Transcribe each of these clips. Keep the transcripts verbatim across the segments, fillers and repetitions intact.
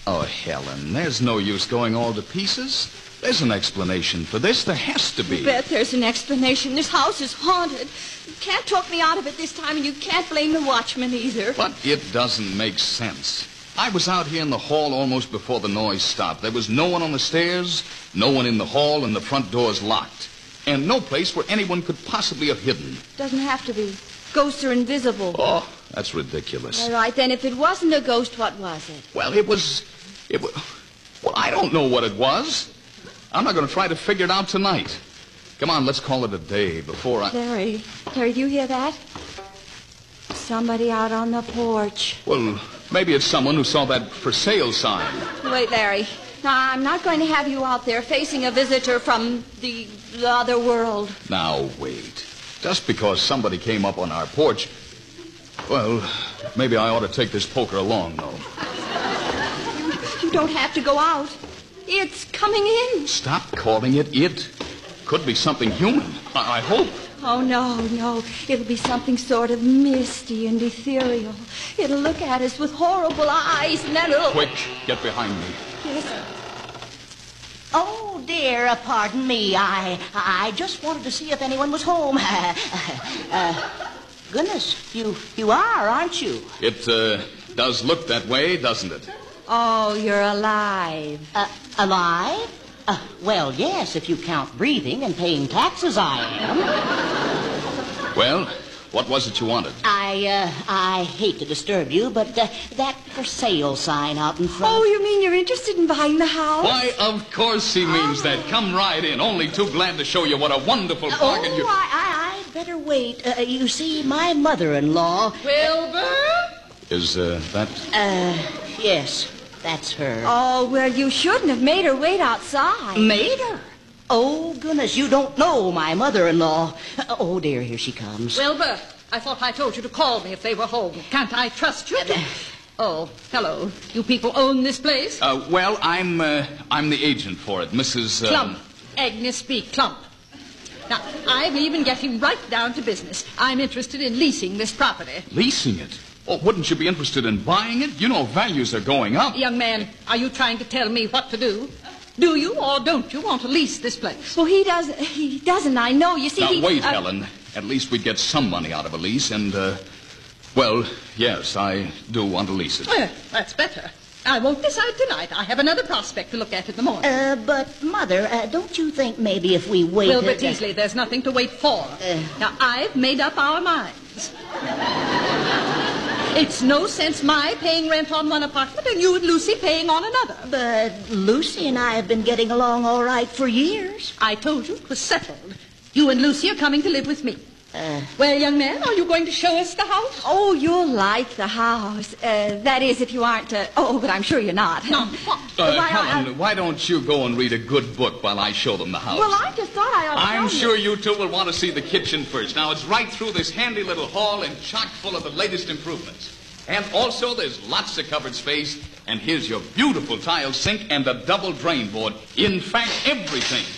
Oh, Helen, there's no use going all to pieces. There's an explanation for this. There has to be. I bet there's an explanation. This house is haunted. You can't talk me out of it this time, and you can't blame the watchman either. But it doesn't make sense. I was out here in the hall almost before the noise stopped. There was no one on the stairs, no one in the hall, and the front door's locked. And no place where anyone could possibly have hidden. Doesn't have to be. Ghosts are invisible. Oh, that's ridiculous. All right, then, if it wasn't a ghost, what was it? Well, it was... It was... Well, I don't know what it was. I'm not going to try to figure it out tonight. Come on, let's call it a day before I... Larry, Larry, do you hear that? Somebody out on the porch. Well, maybe it's someone who saw that for sale sign. Wait, Larry. Now, I'm not going to have you out there facing a visitor from the, the other world. Now, wait. Just because somebody came up on our porch... Well, maybe I ought to take this poker along, though. You, you don't have to go out. It's coming in. Stop calling it it. Could be something human. I, I hope. Oh, no, no. It'll be something sort of misty and ethereal. It'll look at us with horrible eyes, and then it'll... Quick, get behind me. Yes. Oh, dear, uh, pardon me. I I just wanted to see if anyone was home. uh, goodness, you you are, aren't you? It uh, does look that way, doesn't it? Oh, you're alive. Uh, alive? Uh, well, yes, if you count breathing and paying taxes, I am. Well, what was it you wanted? I, uh, I hate to disturb you, but uh, that for sale sign out in front... Oh, you mean you're interested in buying the house? Why, of course he means that. Come right in. Only too glad to show you what a wonderful bargain oh, you... I, I, I'd better wait. Uh, you see, my mother-in-law... Wilbur? Is, uh, that... Uh, yes, that's her. Oh, well, you shouldn't have made her wait outside. Made her? Oh, goodness, you don't know my mother-in-law. Uh, oh, dear, here she comes. Wilbur, I thought I told you to call me if they were home. Can't I trust you? To... Oh, hello. You people own this place? Uh, well, I'm, uh, I'm the agent for it, Missus Uh... Clump. Agnes B. Clump. Now, I'm even getting right down to business. I'm interested in leasing this property. Leasing it? Oh, wouldn't you be interested in buying it? You know values are going up. Young man, are you trying to tell me what to do? Do you or don't you want to lease this place? Well, he doesn't. He doesn't. I know. You see, now, he... wait, uh, Helen. At least we'd get some money out of a lease, and, uh... Well, yes, I do want to lease it. Well, that's better. I won't decide tonight. I have another prospect to look at in the morning. Uh, but, Mother, uh, don't you think maybe if we wait... Wilbur uh, Teasley, there's nothing to wait for. Uh, now, I've made up our minds. It's no sense my paying rent on one apartment and you and Lucy paying on another. But Lucy and I have been getting along all right for years. I told you it was settled. You and Lucy are coming to live with me. Uh, well, young man, are you going to show us the house? Oh, you'll like the house. Uh, that is, if you aren't... Uh, oh, but I'm sure you're not. No, what? Uh, Why, Helen, I- why don't you go and read a good book while I show them the house? Well, I just thought I ought to I'm tell sure you. you two will want to see the kitchen first. Now, it's right through this handy little hall and chock full of the latest improvements. And also, there's lots of covered space. And here's your beautiful tile sink and the double drain board. In fact, everything.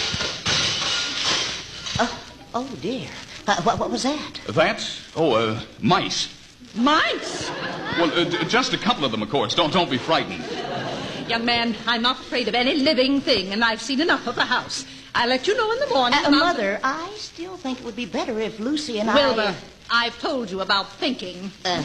uh, oh, dear. Uh, what, what was that? That? Oh, uh, mice. Mice? Well, uh, d- just a couple of them, of course. Don't, don't be frightened. Young man, I'm not afraid of any living thing, and I've seen enough of the house. I'll let you know in the morning. Uh, about- Mother, I still think it would be better if Lucy and Wilbur, I... I've told you about thinking. Uh,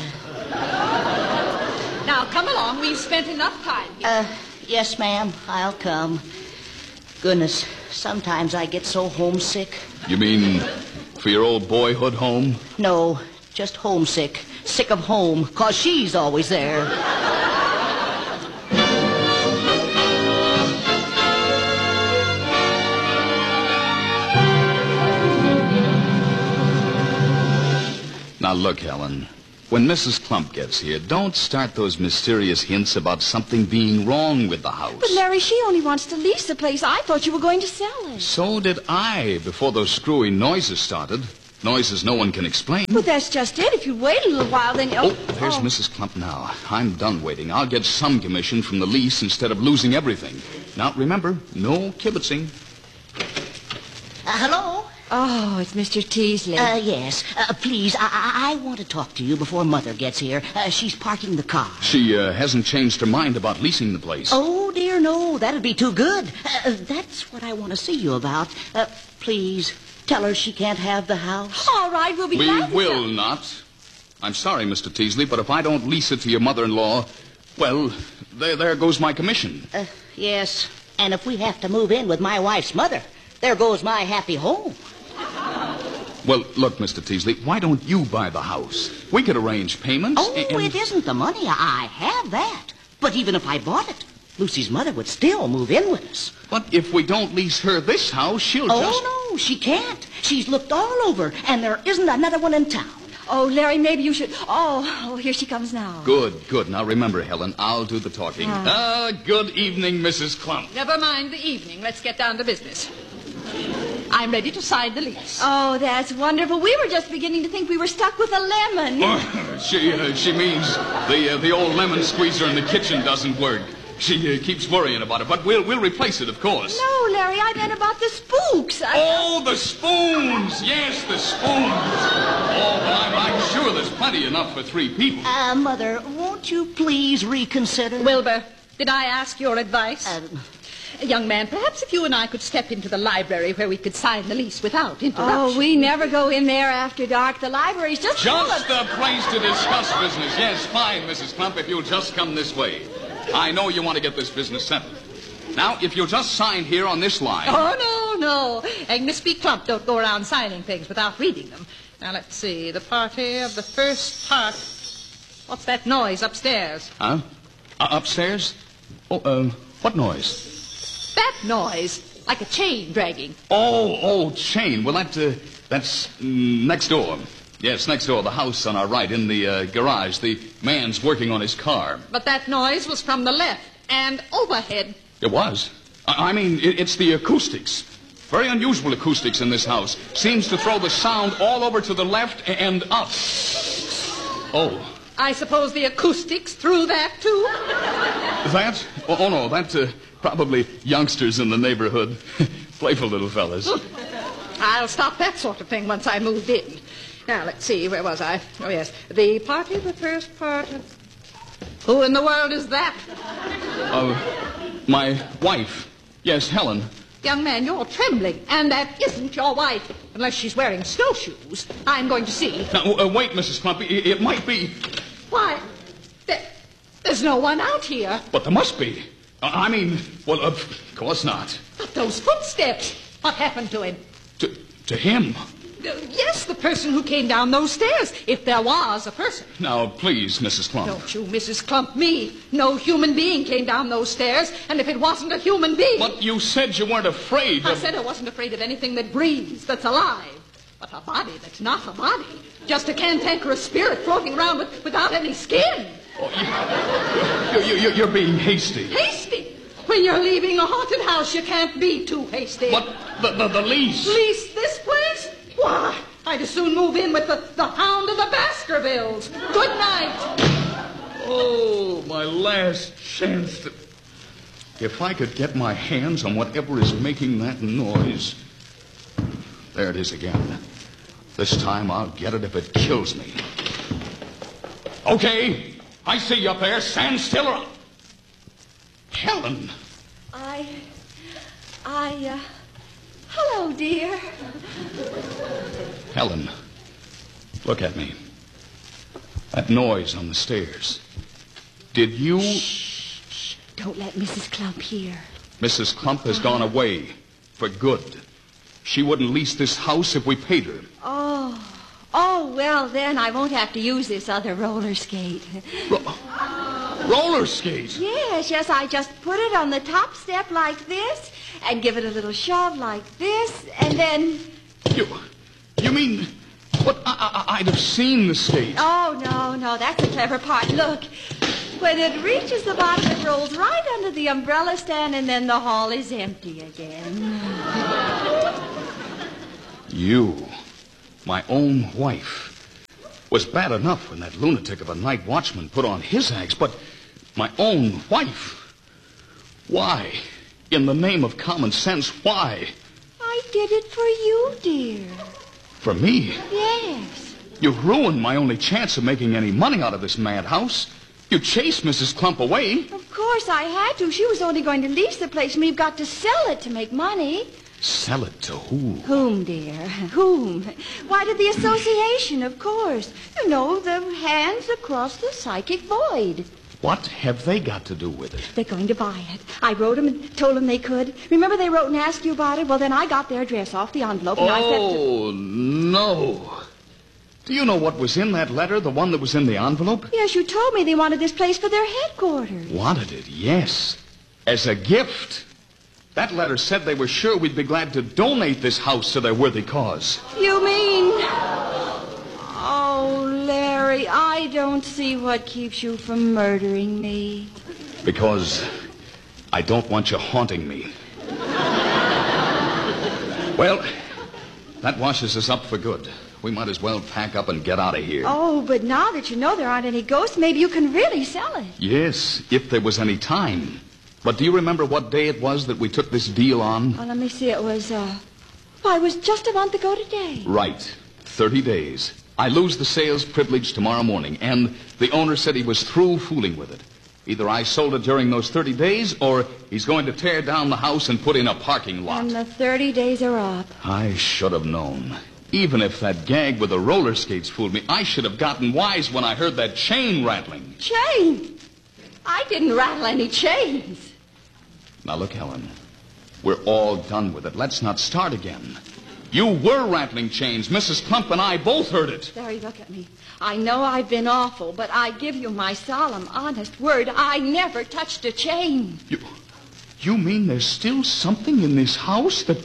Now, come along. We've spent enough time here. uh, yes, ma'am, I'll come. Goodness, sometimes I get so homesick. You mean for your old boyhood home? No, just homesick. Sick of home, 'cause she's always there. Now, look, Helen. When Missus Clump gets here, don't start those mysterious hints about something being wrong with the house. But, Larry, she only wants to lease the place. I thought you were going to sell it. So did I, before those screwy noises started. Noises no one can explain. But that's just it. If you wait a little while, then... Oh, there's Missus Clump now. I'm done waiting. I'll get some commission from the lease instead of losing everything. Now, remember, no kibitzing. Uh, hello? Oh, it's Mister Teasley. Uh, yes. Uh, please, I-, I-, I want to talk to you before Mother gets here. Uh, she's parking the car. She uh, hasn't changed her mind about leasing the place. Oh, dear, no. That'd be too good. Uh, that's what I want to see you about. Uh, please, tell her she can't have the house. All right, we'll be We glad to will sell- not. I'm sorry, Mister Teasley, but if I don't lease it to your mother-in-law, well, there, there goes my commission. Uh, yes. And if we have to move in with my wife's mother, there goes my happy home. Well, look, Mister Teasley, why don't you buy the house? We could arrange payments. Oh, and... it isn't the money. I have that. But even if I bought it, Lucy's mother would still move in with us. But if we don't lease her this house, she'll Oh, just... no, she can't. She's looked all over, and there isn't another one in town. Oh, Larry, maybe you should... Oh, oh, here she comes now. Good, good. Now, remember, Helen, I'll do the talking. Ah, uh, good evening, Missus Clump. Never mind the evening. Let's get down to business. I'm ready to sign the lease. Oh, that's wonderful. We were just beginning to think we were stuck with a lemon. Oh, she, uh, she means the, uh, the old lemon squeezer in the kitchen doesn't work. She uh, keeps worrying about it, but we'll, we'll replace it, of course. No, Larry, I meant about the spooks. I... Oh, the spoons! Yes, the spoons. Oh, well, I'm, I'm sure there's plenty enough for three people. Uh, Mother, won't you please reconsider? Wilbur, did I ask your advice? Um, Young man, perhaps if you and I could step into the library where we could sign the lease without interruption. Oh, we never go in there after dark. The library's just full of... Just the place to discuss business. Yes, fine, Missus Clump, if you'll just come this way. I know you want to get this business settled. Now, if you'll just sign here on this line... Oh, no, no. Agnes B. Clump don't go around signing things without reading them. Now, let's see. The party of the first part. What's that noise upstairs? Huh? Uh, upstairs? Oh, uh, what noise? That noise, like a chain dragging. Oh, oh, chain. Well, that, uh, that's mm, next door. Yes, next door, the house on our right, in the uh, garage. The man's working on his car. But that noise was from the left and overhead. It was. I, I mean, it, it's the acoustics. Very unusual acoustics in this house. Seems to throw the sound all over to the left and up. Oh. I suppose the acoustics threw that, too? That? Oh, oh no, that's uh, probably youngsters in the neighborhood. Playful little fellas. I'll stop that sort of thing once I moved in. Now, let's see, where was I? Oh, yes. The party, the first part of... Who in the world is that? Uh, my wife. Yes, Helen. Young man, you're trembling, and that isn't your wife. Unless she's wearing snowshoes. I'm going to see. Now, uh, wait, Missus Clump. It, it might be... Why, there, there's no one out here. But there must be. Uh, I mean, well, of course not. But those footsteps. What happened to him? To, to him? Uh, yes, the person who came down those stairs, if there was a person. Now, please, Missus Clump. Don't you, Missus Clump, me. No human being came down those stairs, and if it wasn't a human being... But you said you weren't afraid I of... said I wasn't afraid of anything that breathes, that's alive. But a body that's not a body. Just a cantankerous spirit floating around with, without any skin. Oh, you, you, you, you're being hasty. Hasty? When you're leaving a haunted house, you can't be too hasty. But the, the, the lease... Lease this place? Why, I'd as soon move in with the, the Hound of the Baskervilles. Good night. Oh, my last chance to... If I could get my hands on whatever is making that noise... There it is again. This time I'll get it if it kills me. Okay, I see you up there. Stand still or... Helen. I... I, uh... Hello, dear. Helen, look at me. That noise on the stairs. Did you... Shh, shh. Don't let Missus Clump hear. Missus Clump has gone away for good. She wouldn't lease this house if we paid her. Oh. Oh, well, then I won't have to use this other roller skate. Ro- roller skate? Yes, yes, I just put it on the top step like this and give it a little shove like this, and then... You... You mean... What? I, I, I'd have seen the skate. Oh, no, no, that's the clever part. Look, when it reaches the bottom, it rolls right under the umbrella stand, and then the hall is empty again. You, my own wife, was bad enough when that lunatic of a night watchman put on his acts, but my own wife? Why? In the name of common sense, why? I I did it for you, dear. For me? Yes. You ruined my only chance of making any money out of this madhouse. You chased Missus Clump away. Of course I had to. She was only going to lease the place, and we've got to sell it to make money. Sell it to who? Whom, dear? Whom? Why, to the association, of course. You know, the hands across the psychic void. What have they got to do with it? They're going to buy it. I wrote them and told them they could. Remember they wrote and asked you about it? Well, then I got their address off the envelope, and I said... Oh, no. Do you know what was in that letter, the one that was in the envelope? Yes, you told me they wanted this place for their headquarters. Wanted it, yes. As a gift. That letter said they were sure we'd be glad to donate this house to their worthy cause. You mean... Oh, Larry, I don't see what keeps you from murdering me. Because I don't want you haunting me. Well, that washes us up for good. We might as well pack up and get out of here. Oh, but now that you know there aren't any ghosts, maybe you can really sell it. Yes, if there was any time. But do you remember what day it was that we took this deal on? Well, let me see. It was, uh... Why, it was just a month ago today. Right. Thirty days. I lose the sales privilege tomorrow morning, and the owner said he was through fooling with it. Either I sold it during those thirty days, or he's going to tear down the house and put in a parking lot. And the thirty days are up. I should have known. Even if that gag with the roller skates fooled me, I should have gotten wise when I heard that chain rattling. Chain? I didn't rattle any chains. Now, look, Helen, we're all done with it. Let's not start again. You were rattling chains. Missus Clump and I both heard it. Larry, look at me. I know I've been awful, but I give you my solemn, honest word. I never touched a chain. You, you mean there's still something in this house that...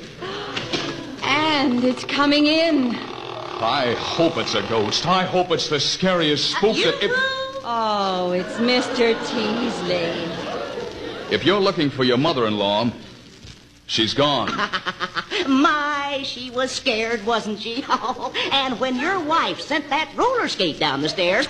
And it's coming in. I hope it's a ghost. I hope it's the scariest spook Uh, that... If, Oh, it's Mister Teasley. if you're looking for your mother-in-law, she's gone. My, she was scared, wasn't she? Oh, and when your wife sent that roller skate down the stairs...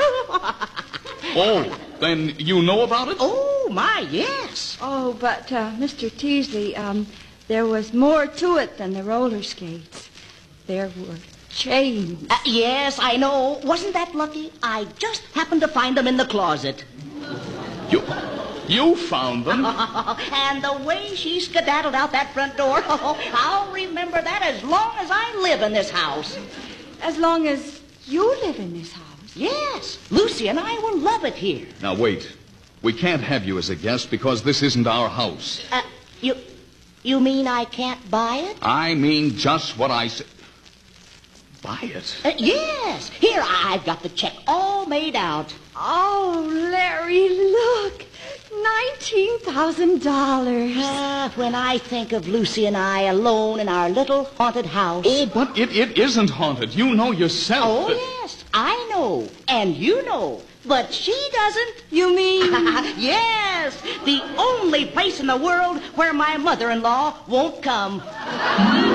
Oh, then you know about it? Oh, my, yes. Oh, but, uh, Mister Teasley, um, there was more to it than the roller skates. There were chains. Uh, yes, I know. Wasn't that lucky? I just happened to find them in the closet. You, you found them? And the way she skedaddled out that front door, I'll remember that as long as I live in this house. As long as you live in this house. Yes, Lucy and I will love it here. Now, wait. We can't have you as a guest because this isn't our house. Uh, you, you mean I can't buy it? I mean just what I said. Buy it? Uh, yes. Here, I've got the check all made out. Oh, Larry, look. nineteen thousand dollars. Ah, when I think of Lucy and I alone in our little haunted house. Oh, but it, it isn't haunted. You know yourself. Oh, that- yes, I know, and you know, but she doesn't. You mean... Yes, the only place in the world where my mother-in-law won't come.